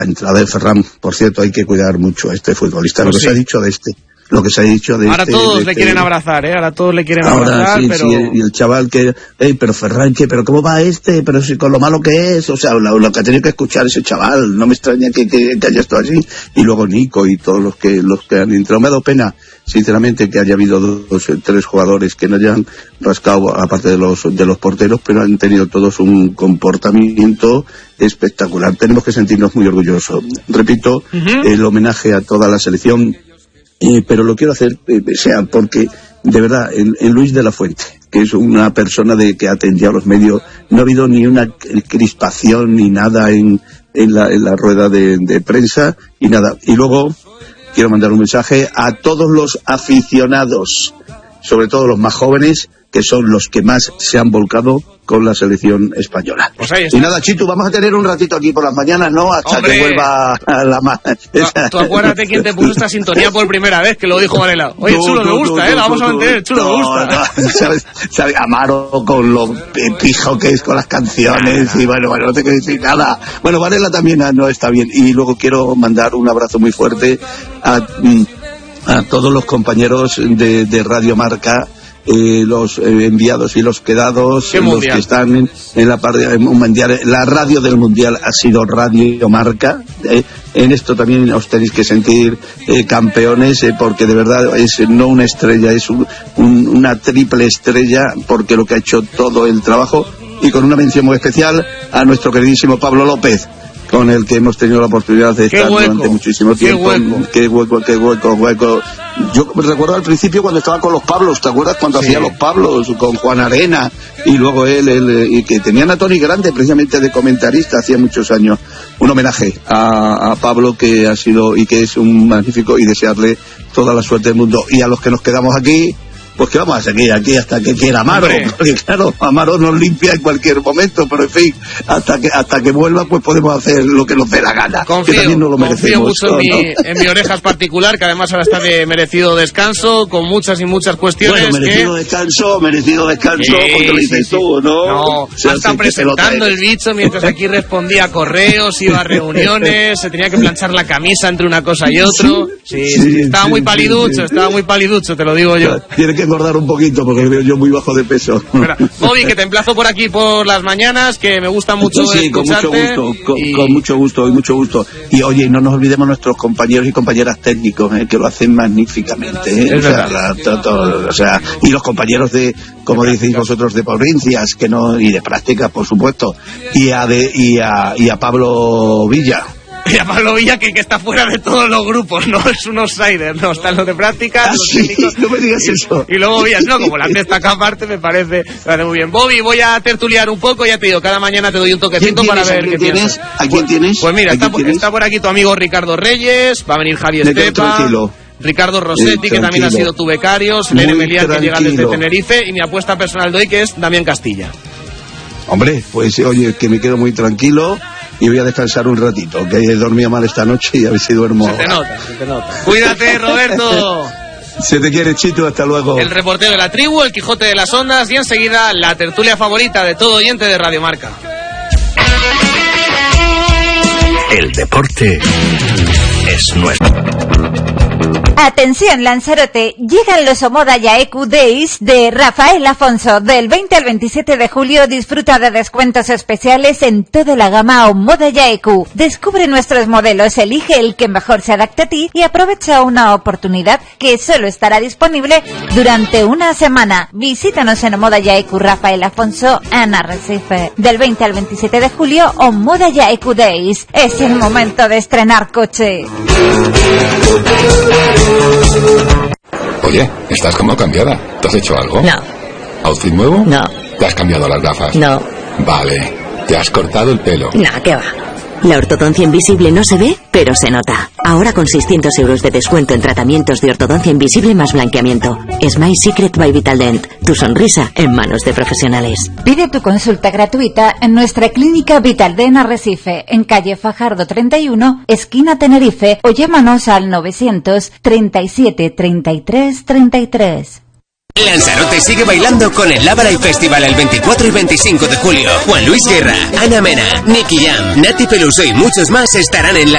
entrada de Ferran, por cierto, hay que cuidar mucho a este futbolista, Pues lo que se ha dicho de este. Lo que se ha dicho de ahora todos le quieren abrazar, ahora todos le quieren ahora, abrazar, sí, pero... sí, y el chaval que, pero Ferran, pero ¿cómo va este? Pero si con lo malo que es, o sea, lo que ha tenido que escuchar ese chaval, no me extraña que haya estado así, y luego Nico y todos los que han entrado. Me ha dado pena, sinceramente, que haya habido 3 jugadores que no hayan rascado, aparte de los porteros, pero han tenido todos un comportamiento espectacular. Tenemos que sentirnos muy orgullosos. Repito, el homenaje a toda la selección, pero lo quiero hacer, porque, de verdad, en Luis de la Fuente, que es una persona que atendía a los medios, no ha habido ni una crispación ni nada en la rueda de prensa, y nada. Y luego, quiero mandar un mensaje a todos los aficionados, sobre todo los más jóvenes, que son los que más se han volcado con la selección española. Pues ahí está. Y nada, Chitu, vamos a tener un ratito aquí por las mañanas, ¿no? Hasta ¡hombre! Que vuelva a la Tú acuérdate quién te puso esta sintonía por primera vez, que lo dijo Varela. Oye, Chulo, me gusta, la vamos a mantener, Chulo, me gusta. ¿Sabes? Amaro con lo pijo que es con las canciones, y bueno, no te quiero decir nada. Bueno, Varela también no está bien. Y luego quiero mandar un abrazo muy fuerte a todos los compañeros de Radio Marca, los enviados y los quedados, los que están en la parte mundial. La radio del mundial ha sido Radio Marca. En esto también os tenéis que sentir campeones, porque de verdad es no una estrella, es una triple estrella, porque lo que ha hecho todo el trabajo. Y con una mención muy especial a nuestro queridísimo Pablo López, con el que hemos tenido la oportunidad de estar durante muchísimo tiempo. Qué hueco. Yo me recuerdo al principio cuando estaba con los Pablos, ¿te acuerdas? Cuando hacía los Pablos con Juan Arena, y luego él y que tenían a Tony Grande precisamente de comentarista hacía muchos años. Un homenaje a Pablo, que ha sido y que es un magnífico, y desearle toda la suerte del mundo. Y a los que nos quedamos aquí, pues que vamos a seguir aquí hasta que quiera Amaro, porque claro, Amaro nos limpia en cualquier momento, pero en fin, hasta que vuelva, pues podemos hacer lo que nos dé la gana. Confío, que también no lo merecemos, mucho en mi Orejas particular, que además ahora está de merecido descanso, con muchas y muchas cuestiones. Bueno, merecido descanso, porque lo dices tú, ¿no? No, o sea, está presentando el bicho mientras aquí respondía a correos, iba a reuniones, se tenía que planchar la camisa entre una cosa y otro. Estaba muy paliducho, te lo digo yo. Tiene que engordar un poquito, porque veo yo muy bajo de peso. Espera, Bobby, que te emplazo por aquí por las mañanas, que me gusta mucho escucharte. Con mucho gusto. Y oye, no nos olvidemos nuestros compañeros y compañeras técnicos, que lo hacen magníficamente. O sea, y los compañeros de, como decís vosotros, de provincias, que no, y de prácticas, por supuesto, y a Pablo Villa. Y a Pablo Villa, que está fuera de todos los grupos, no es un outsider, no, están los de prácticas, los técnicos. No me digas eso. Y luego Villas, no, como la han destacado aparte, me parece muy bien. Bobby, voy a tertuliar un poco, ya te digo, cada mañana te doy un toquecito para ver qué tienes. ¿A quién tienes? Pues mira, está por aquí tu amigo Ricardo Reyes, va a venir Javier Estepa, Ricardo Rossetti, que también ha sido tu becario, Selene Melián, que llega desde Tenerife, y mi apuesta personal de hoy, que es Damián Castilla. Hombre, pues oye, que me quedo muy tranquilo y voy a descansar un ratito, que he dormido mal esta noche y a ver si duermo. Se te nota. Cuídate, Roberto. Se te quiere, Chito, hasta luego. El reportero de la tribu, el Quijote de las Ondas, y enseguida la tertulia favorita de todo oyente de Radio Marca. El deporte es nuestro. Atención, Lanzarote, llegan los Omoda Yaeku Days de Rafael Afonso. Del 20 al 27 de julio disfruta de descuentos especiales en toda la gama Omoda Yaeku. Descubre nuestros modelos, elige el que mejor se adapte a ti y aprovecha una oportunidad que solo estará disponible durante una semana. Visítanos en Omoda Yaeku Rafael Afonso en Arrecife. Del 20 al 27 de julio, Omoda Yaeku Days. Es el momento de estrenar coche. Oye, estás como cambiada. ¿Te has hecho algo? No. ¿Outfit nuevo? No. ¿Te has cambiado las gafas? No. Vale. ¿Te has cortado el pelo? No, ¿qué va? La ortodoncia invisible no se ve, pero se nota. Ahora con 600 euros de descuento en tratamientos de ortodoncia invisible más blanqueamiento. Smile Secret by Vitaldent. Tu sonrisa en manos de profesionales. Pide tu consulta gratuita en nuestra clínica Vitaldent Arrecife, en calle Fajardo 31, esquina Tenerife, o llámanos al 900 37 33 33. Lanzarote sigue bailando con el Lava Live Festival el 24 y 25 de julio. Juan Luis Guerra, Ana Mena, Nicky Jam, Nati Peluso y muchos más estarán en